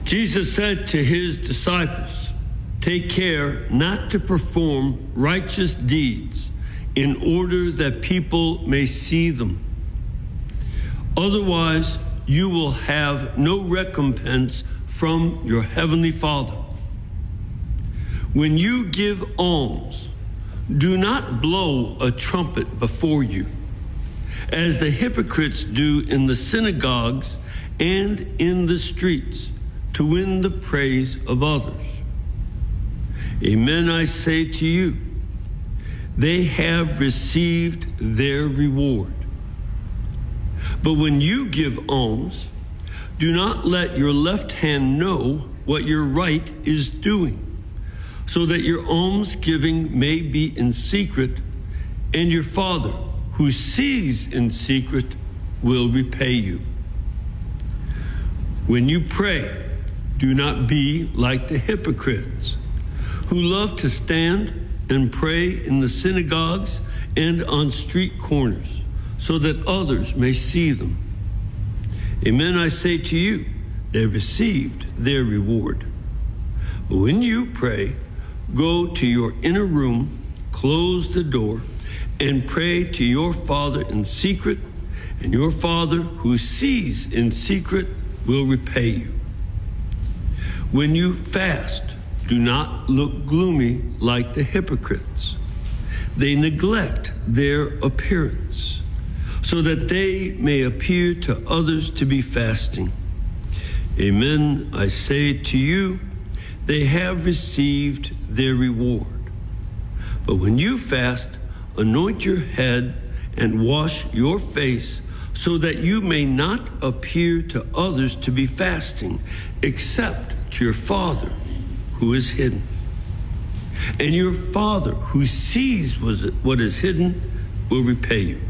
Jesus said to his disciples, "Take care not to perform righteous deeds in order that people may see them. Otherwise, you will have no recompense from your heavenly Father. When you give alms, do not blow a trumpet before you, as the hypocrites do in the synagogues and in the streets, to win the praise of others. Amen, I say to you, they have received their reward. But when you give alms, do not let your left hand know what your right is doing, so that your almsgiving may be in secret, and your Father, who sees in secret, will repay you. When you pray, do not be like the hypocrites, who love to stand and pray in the synagogues and on street corners, so that others may see them. Amen, I say to you, they have received their reward. But when you pray, go to your inner room, close the door, and pray to your Father in secret, and your Father who sees in secret will repay you. When you fast, do not look gloomy like the hypocrites. They neglect their appearance, so that they may appear to others to be fasting. Amen, I say to you, they have received their reward. But when you fast, anoint your head and wash your face, so that you may not appear to others to be fasting, except to your Father who is hidden. And your Father who sees what is hidden will repay you.